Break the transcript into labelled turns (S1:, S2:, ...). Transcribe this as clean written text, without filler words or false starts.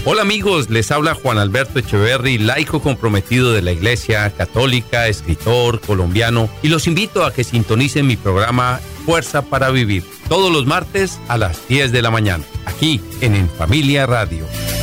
S1: Hola amigos, les habla Juan Alberto Echeverry, laico comprometido de la Iglesia Católica, escritor colombiano, y los invito a que sintonicen mi programa Fuerza para Vivir, todos los martes a las 10 de la mañana, aquí en Familia Radio.